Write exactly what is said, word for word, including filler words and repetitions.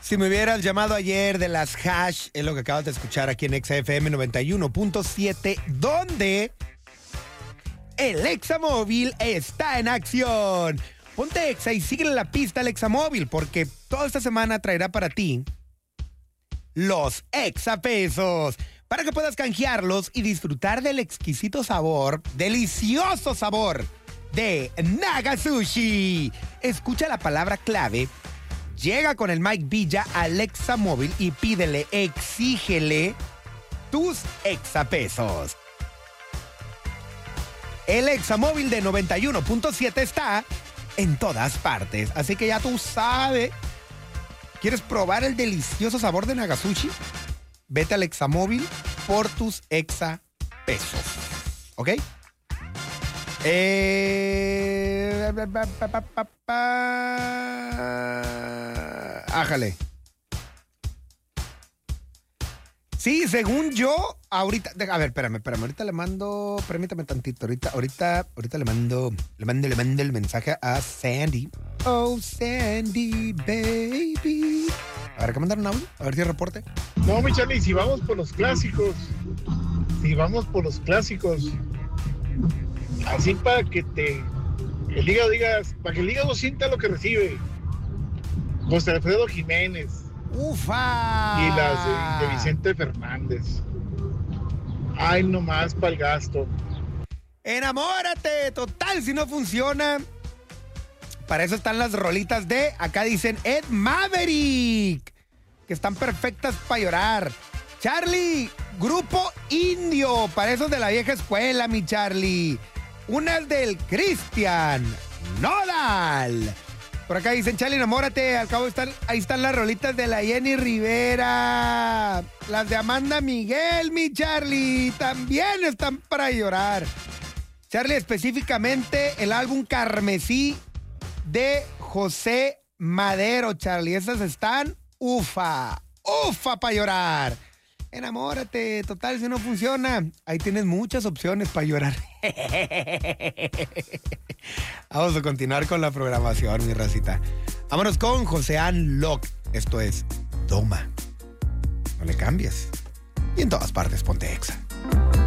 Si me hubieras llamado ayer de las hash, es lo que acabas de escuchar aquí en Exa F M noventa y uno punto siete, donde el Examóvil está en acción. Ponte Exa y síguele la pista al Examóvil, porque toda esta semana traerá para ti los Exapesos, para que puedas canjearlos y disfrutar del exquisito sabor, delicioso sabor de Naga Sushi. Escucha la palabra clave. Llega con el Mike Villa al Examóvil y pídele, exígele tus Exapesos. El Examóvil de noventa y uno punto siete está en todas partes, así que ya tú sabes. ¿Quieres probar el delicioso sabor de Naga Sushi? Vete al Examóvil por tus Exapesos. ¿Ok? Eh... Ájale. Sí, según yo, ahorita, a ver, espérame, espérame, ahorita le mando, permítame tantito, ahorita, ahorita, ahorita le mando, le mando, le mando el mensaje a Sandy. Oh, Sandy, baby. A ver, ¿qué mandaron audio? A ver si reporte. No, mi Charlie, si vamos por los clásicos, si vamos por los clásicos, así para que te, el hígado digas, para que el hígado sienta lo que recibe. José Alfredo Jiménez. ¡Ufa! Y las de, de Vicente Fernández. Ay, nomás para el gasto. ¡Enamórate! Total, si no funciona. Para eso están las rolitas de, acá dicen, Ed Maverick, que están perfectas para llorar. Charlie, Grupo Indio, para esos de la vieja escuela, mi Charlie. Unas del Cristian Nodal. Por acá dicen, Charlie, enamórate. Al cabo están, ahí están las rolitas de la Jenny Rivera. Las de Amanda Miguel, mi Charlie. También están para llorar. Charlie, específicamente el álbum Carmesí de José Madero, Charlie. Esas están, ufa, ufa para llorar. Enamórate, total, si no funciona, ahí tienes muchas opciones para llorar. Vamos a continuar con la programación, mi racita. Vámonos con José An Locke. Esto es Doma. No le cambies. Y en todas partes, ponte Exa.